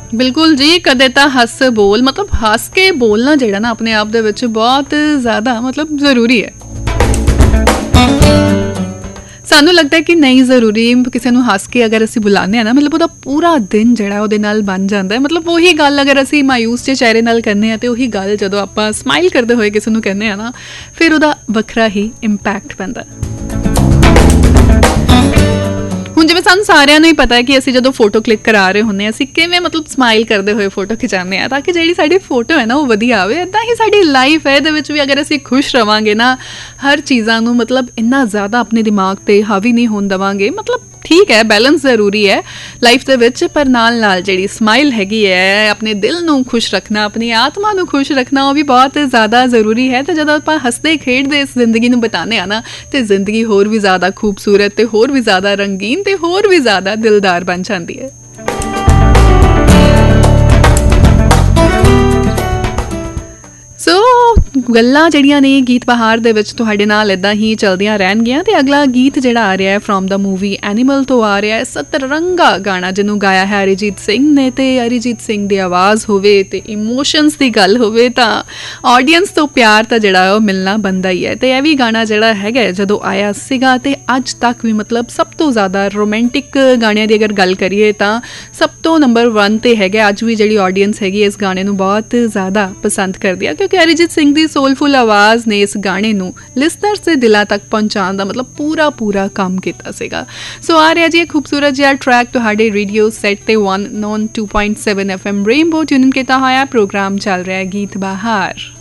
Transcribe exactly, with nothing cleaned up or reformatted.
ਬਿਲਕੁਲ ਜੀ, ਕਦੇ ਤਾਂ ਹੱਸ ਬੋਲ, ਮਤਲਬ ਹੱਸ ਕੇ ਬੋਲਣਾ ਜਿਹੜਾ ਨਾ ਆਪਣੇ ਆਪ ਦੇ ਵਿੱਚ ਬਹੁਤ ਜ਼ਿਆਦਾ ਮਤਲਬ ਜ਼ਰੂਰੀ ਹੈ। ਸਾਨੂੰ ਲੱਗਦਾ ਹੈ ਕਿ ਨਹੀਂ ਜ਼ਰੂਰੀ, ਕਿਸੇ ਨੂੰ ਹੱਸ ਕੇ ਅਗਰ ਅਸੀਂ ਬੁਲਾਉਂਦੇ ਹਾਂ ਨਾ, ਮਤਲਬ ਉਹਦਾ ਪੂਰਾ ਦਿਨ ਜਿਹੜਾ ਉਹਦੇ ਨਾਲ ਬਣ ਜਾਂਦਾ ਹੈ। ਮਤਲਬ ਉਹੀ ਗੱਲ ਅਗਰ ਅਸੀਂ ਮਾਯੂਸ ਜਿਹੇ ਚਿਹਰੇ ਨਾਲ ਕਹਿੰਦੇ ਹਾਂ ਅਤੇ ਉਹੀ ਗੱਲ ਜਦੋਂ ਆਪਾਂ ਸਮਾਈਲ ਕਰਦੇ ਹੋਏ ਕਿਸੇ ਨੂੰ ਕਹਿੰਦੇ ਹਾਂ ਨਾ, ਫਿਰ ਉਹਦਾ ਵੱਖਰਾ ਹੀ ਇੰਪੈਕਟ ਪੈਂਦਾ। ਹੁਣ ਜਿਵੇਂ ਸਾਨੂੰ ਸਾਰਿਆਂ ਨੂੰ ਹੀ ਪਤਾ ਹੈ ਕਿ ਅਸੀਂ ਜਦੋਂ ਫੋਟੋ ਕਲਿੱਕ ਕਰਾ ਰਹੇ ਹੁੰਦੇ ਹਾਂ, ਅਸੀਂ ਕਿਵੇਂ ਮਤਲਬ ਸਮਾਈਲ ਕਰਦੇ ਹੋਏ ਫੋਟੋ ਖਿਚਾਉਂਦੇ ਹਾਂ ਤਾਂ ਕਿ ਜਿਹੜੀ ਸਾਡੀ ਫੋਟੋ ਹੈ ਨਾ ਉਹ ਵਧੀਆ ਆਵੇ। ਇੱਦਾਂ ਹੀ ਸਾਡੀ ਲਾਈਫ ਹੈ, ਇਹਦੇ ਵਿੱਚ ਵੀ ਅਗਰ ਅਸੀਂ ਖੁਸ਼ ਰਵਾਂਗੇ ਨਾ, ਹਰ ਚੀਜ਼ਾਂ ਨੂੰ ਮਤਲਬ ਇੰਨਾ ਜ਼ਿਆਦਾ ਆਪਣੇ ਦਿਮਾਗ 'ਤੇ ਹਾਵੀ ਨਹੀਂ ਹੋਣ ਦੇਵਾਂਗੇ। ਮਤਲਬ ਠੀਕ ਹੈ, ਬੈਲੈਂਸ ਜ਼ਰੂਰੀ ਹੈ ਲਾਈਫ ਦੇ ਵਿੱਚ, ਪਰ ਨਾਲ ਨਾਲ ਜਿਹੜੀ ਸਮਾਈਲ ਹੈਗੀ ਹੈ, ਆਪਣੇ ਦਿਲ ਨੂੰ ਖੁਸ਼ ਰੱਖਣਾ, ਆਪਣੀ ਆਤਮਾ ਨੂੰ ਖੁਸ਼ ਰੱਖਣਾ, ਉਹ ਵੀ ਬਹੁਤ ਜ਼ਿਆਦਾ ਜ਼ਰੂਰੀ ਹੈ। ਅਤੇ ਜਦੋਂ ਆਪਾਂ ਹੱਸਦੇ ਖੇਡਦੇ ਇਸ ਜ਼ਿੰਦਗੀ ਨੂੰ ਬਿਤਾਉਂਦੇ ਹਾਂ ਨਾ, ਅਤੇ ਜ਼ਿੰਦਗੀ ਹੋਰ ਵੀ ਜ਼ਿਆਦਾ ਖੂਬਸੂਰਤ ਅਤੇ ਹੋਰ ਵੀ ਜ਼ਿਆਦਾ ਰੰਗੀਨ ਅਤੇ ਹੋਰ ਵੀ ਜ਼ਿਆਦਾ ਦਿਲਦਾਰ ਬਣ ਜਾਂਦੀ ਹੈ। ਸੋ ਗੱਲਾਂ ਜਿਹੜੀਆਂ ਨੇ ਗੀਤ ਬਹਾਰ ਦੇ ਵਿੱਚ ਤੁਹਾਡੇ ਨਾਲ ਇੱਦਾਂ ਹੀ ਚੱਲਦੀਆਂ ਰਹਿਣਗੀਆਂ। ਅਤੇ ਅਗਲਾ ਗੀਤ ਜਿਹੜਾ ਆ ਰਿਹਾ ਹੈ ਫਰੋਮ ਦਾ ਮੂਵੀ ਐਨੀਮਲ ਤੋਂ ਆ ਰਿਹਾ ਹੈ, ਸਤਰੰਗਾ ਗਾਣਾ, ਜਿਹਨੂੰ ਗਾਇਆ ਹੈ ਅਰੀਜੀਤ ਸਿੰਘ ਨੇ। ਅਤੇ ਅਰੀਜੀਤ ਸਿੰਘ ਦੀ ਆਵਾਜ਼ ਹੋਵੇ ਅਤੇ ਇਮੋਸ਼ਨਸ ਦੀ ਗੱਲ ਹੋਵੇ ਤਾਂ ਆਡੀਅנס ਤੋਂ ਪਿਆਰ ਤਾਂ ਜਿਹੜਾ ਉਹ ਮਿਲਣਾ ਬਣਦਾ ਹੀ ਹੈ। ਅਤੇ ਇਹ ਵੀ ਗਾਣਾ ਜਿਹੜਾ ਹੈਗਾ ਜਦੋਂ ਆਇਆ ਸੀਗਾ ਅਤੇ ਅੱਜ ਤੱਕ ਵੀ ਮਤਲਬ ਸਭ ਤੋਂ ਜ਼ਿਆਦਾ ਰੋਮੈਂਟਿਕ ਗਾਣਿਆਂ ਦੀ ਅਗਰ ਗੱਲ ਕਰੀਏ ਤਾਂ ਸਭ ਤੋਂ ਨੰਬਰ ਵਨ 'ਤੇ ਹੈਗਾ। ਅੱਜ ਵੀ ਜਿਹੜੀ ਆਡੀਅנס ਹੈਗੀ ਇਸ ਗਾਣੇ ਨੂੰ ਬਹੁਤ ਜ਼ਿਆਦਾ ਪਸੰਦ ਕਰਦੀ ਆ, ਕਿਉਂਕਿ ਅਰੀਜੀਤ ਸਿੰਘ ਦੀ ਸੋਲਫੁਲ ਆਵਾਜ਼ ਨੇ ਇਸ ਗਾਣੇ ਨੂੰ ਲਿਸਨਰਸ ਦੇ ਦਿਲਾਂ ਤੱਕ ਪਹੁੰਚਾਉਣ ਦਾ ਮਤਲਬ ਪੂਰਾ ਪੂਰਾ ਕੰਮ ਕੀਤਾ ਸੀਗਾ। ਸੋ ਆ ਰਿਹਾ ਜੀ ਇਹ ਖੂਬਸੂਰਤ ਜਿਹਾ ਟਰੈਕ ਤੁਹਾਡੇ ਰੇਡੀਓ ਸੈਟ ਤੇ ਇੱਕ ਨੌਂ ਦੋ ਪੁਆਇੰਟ ਸੱਤ ਐਫ ਐਮ ਰੇਨਬੋ ਟਿਊਨ ਕੀਤਾ ਹੋਇਆ। ਪ੍ਰੋਗਰਾਮ ਚੱਲ ਰਿਹਾ ਹੈ ਗੀਤ ਬਹਾਰ।